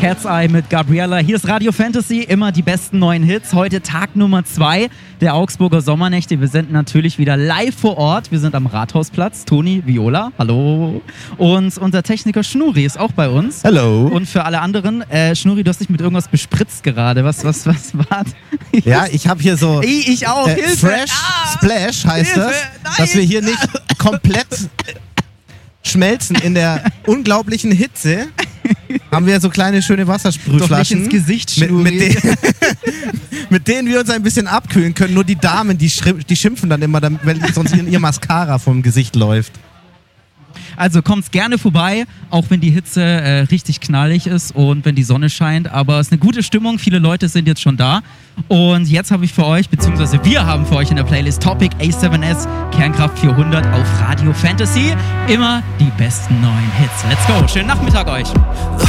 Cat's Eye mit Gabriella. Hier ist Radio Fantasy, immer die besten neuen Hits. Heute Tag Nummer 2 der Augsburger Sommernächte. Wir sind natürlich wieder live vor Ort. Wir sind am Rathausplatz. Toni, Viola, hallo. Und unser Techniker Schnuri ist auch bei uns. Hallo. Und für alle anderen, Schnuri, du hast dich mit irgendwas bespritzt gerade. Was war? Ja, ich habe hier so... Ich auch, Hilfe! Fresh Splash heißt Hilfe, das, dass wir hier nicht komplett schmelzen in der unglaublichen Hitze. Haben wir so kleine schöne Wassersprühflaschen. Doch nicht ins Gesicht, Schnuri. Mit denen wir uns ein bisschen abkühlen können. Nur die Damen, die schimpfen dann immer, weil sonst ihr Mascara vom Gesicht läuft. Also kommt's gerne vorbei, auch wenn die Hitze richtig knallig ist und wenn die Sonne scheint. Aber es ist eine gute Stimmung, viele Leute sind jetzt schon da. Und jetzt habe ich für euch, beziehungsweise wir haben für euch in der Playlist Topic A7S Kernkraft 400 auf Radio Fantasy. Immer die besten neuen Hits. Let's go, schönen Nachmittag euch.